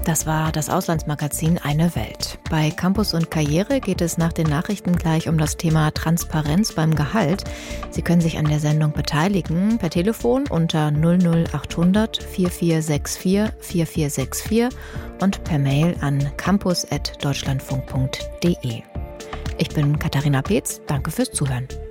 Das war das Auslandsmagazin Eine Welt. Bei Campus und Karriere geht es nach den Nachrichten gleich um das Thema Transparenz beim Gehalt. Sie können sich an der Sendung beteiligen per Telefon unter 00800 4464 4464 und per Mail an campus@deutschlandfunk.de. Ich bin Katharina Peetz. Danke fürs Zuhören.